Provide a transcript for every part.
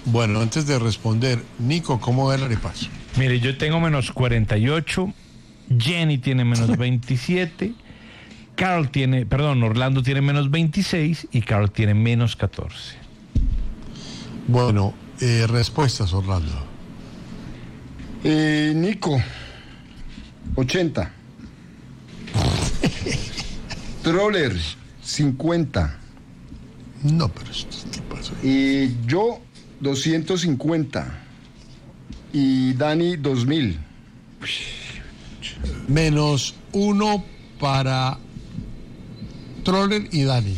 Bueno, antes de responder, Nico, ¿cómo va el arepaso? Mire, yo tengo menos 48, Jenny tiene menos 27, Orlando tiene menos 26 y Carol tiene menos 14. Bueno, respuestas, Orlando. Nico, 80. Troller, 50. No, pero ¿qué pasó ahí? Yo, 250. Y Dani, 2000. Menos 1 para Troller y Dani.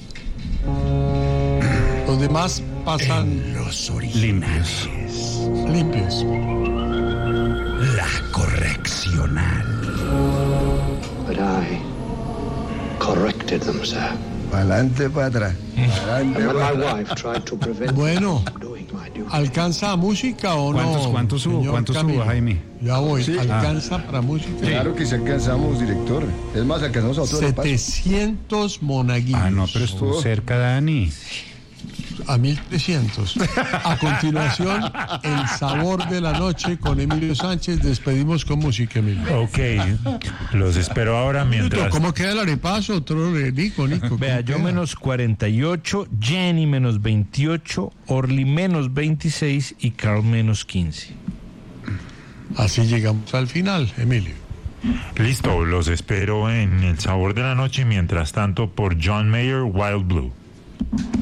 Los demás pasan Los originales. limpios. La correccional. But I corrected them, sir. Pa'lante, para atrás. And when my wife tried to prevent Bueno, me from doing my duty. ¿alcanza música o no? ¿Cuántos subo? señor ¿Cuántos subo, Camilo? Jaime? Ya voy. Sí. ¿Alcanza para música? Claro que sí alcanzamos, director. Es más, alcanzamos a otro repaso. 700 monaguillos. Ah, no, pero estuvo cerca, Dani. A 1300. A continuación, El sabor de la noche con Emilio Sánchez. Despedimos con música, Emilio. Ok, los espero ahora mientras... ¿Cómo queda el arepazo? Nico. Vea, yo menos 48, Jenny menos 28, Orly menos 26 y Carl menos 15. Así llegamos al final, Emilio. Listo, los espero en El sabor de la noche. Mientras tanto, por John Mayer, Wild Blue.